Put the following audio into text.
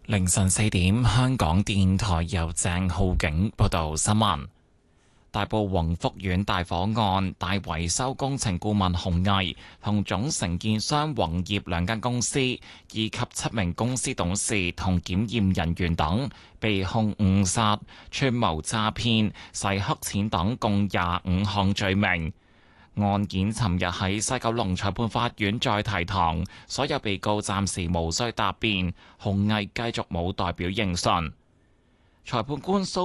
凌晨4點，香港電台由鄭浩景報道新聞。大埔宏福苑大火案，大維修工程顧問洪毅同總承建商宏業兩間公司，以及7名公司董事同檢驗人員等，被控誤殺、串謀詐騙、洗黑錢等共25項罪名。案件尋日喺西九龍裁判法院再提堂，所有被告暫時無需答辯，洪毅繼續冇代表應訊。裁判官蘇